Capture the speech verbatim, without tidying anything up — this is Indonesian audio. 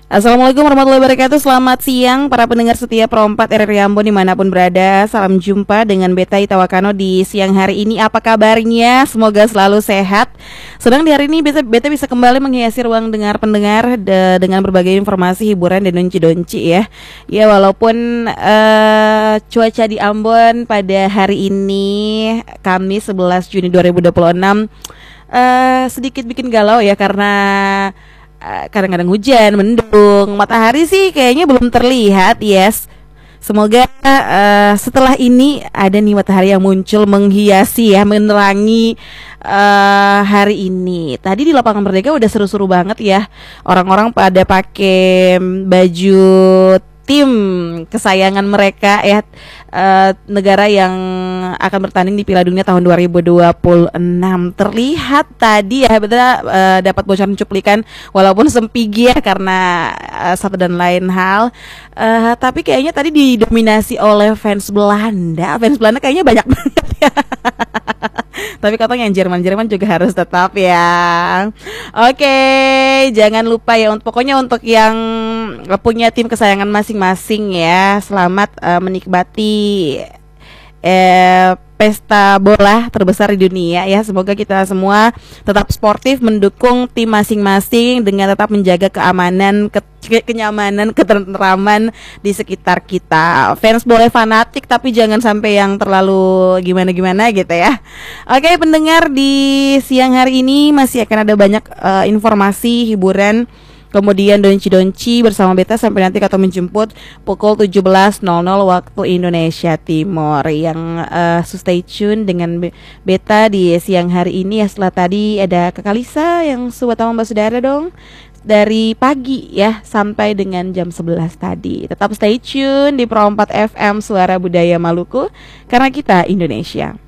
Assalamualaikum warahmatullahi wabarakatuh. Selamat siang para pendengar setia Pro empat R R I Ambon dimanapun berada. Salam jumpa dengan Beta Itawakano di siang hari ini. Apa kabarnya? Semoga selalu sehat. Sedang di hari ini Beta, Beta bisa kembali menghiasi ruang dengar pendengar de, dengan berbagai informasi, hiburan dan donci-donci ya. Ya walaupun uh, cuaca di Ambon pada hari ini Kamis sebelas Juni dua ribu dua puluh enam uh, sedikit bikin galau ya, karena Uh, kadang-kadang hujan, mendung, matahari sih kayaknya belum terlihat. Yes, semoga uh, setelah ini ada nih matahari yang muncul menghiasi ya, menerangi uh, hari ini. Tadi di lapangan Merdeka udah seru-seru banget ya, orang-orang pada pakai baju tim kesayangan mereka ya, uh, negara yang akan bertanding di Piala Dunia tahun dua ribu dua puluh enam. Terlihat tadi ya, betul uh, dapat bocoran cuplikan walaupun sempigi ya karena uh, satu dan lain hal. Uh, tapi kayaknya tadi didominasi oleh fans Belanda. Fans Belanda kayaknya banyak banget ya. Tapi katanya yang Jerman-Jerman juga harus tetap ya. Oke, jangan lupa ya, untuk pokoknya untuk yang punya tim kesayangan masing-masing ya, selamat uh, menikmati eh, pesta bola terbesar di dunia ya. Semoga kita semua tetap sportif mendukung tim masing-masing dengan tetap menjaga keamanan, ke kenyamanan, ketentraman di sekitar kita. Fans boleh fanatik tapi jangan sampai yang terlalu gimana-gimana gitu ya. Oke pendengar, di siang hari ini masih akan ada banyak uh, informasi, hiburan, kemudian donci-donci bersama Beta sampai nanti kata menjemput pukul tujuh belas waktu Indonesia Timur. Yang uh, stay tune dengan Beta di siang hari ini ya. Setelah tadi ada Kak Kalisa yang suat sama Mbak Saudara dong, dari pagi ya sampai dengan jam sebelas tadi. Tetap stay tune di Pro empat F M Suara Budaya Maluku, karena kita Indonesia.